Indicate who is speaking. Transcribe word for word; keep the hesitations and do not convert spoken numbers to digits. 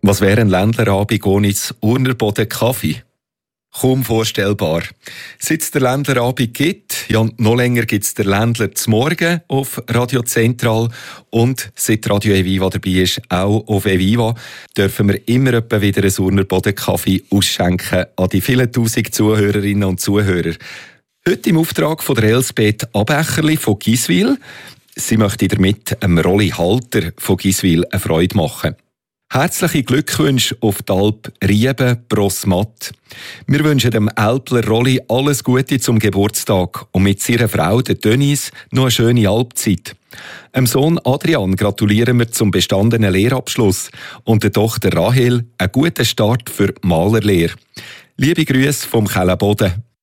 Speaker 1: Was wäre ein Ländlerabend ohne das Urnerboden Kaffee? Kaum vorstellbar. Seit es den Ländlerabend gibt, ja noch länger gibt es den Ländler zum Morgen auf Radio Zentral und seit Radio Eviva dabei ist, auch auf Eviva, dürfen wir immer etwa wieder einen Urnerboden Kaffee ausschenken an die vielen tausend Zuhörerinnen und Zuhörer. Heute im Auftrag von der Elsbeth Abecherli von Giswil. Sie möchte damit einem Rolli Halter von Giswil eine Freude machen. Herzliche Glückwünsche auf die Alp Rieben-Brossmatt. Wir wünschen dem Alpler Rolli alles Gute zum Geburtstag und mit seiner Frau, der Denise, noch eine schöne Alpzeit. Dem Sohn Adrian gratulieren wir zum bestandenen Lehrabschluss und der Tochter Rahel einen guten Start für die Malerlehre. Liebe Grüße vom Kellenboden.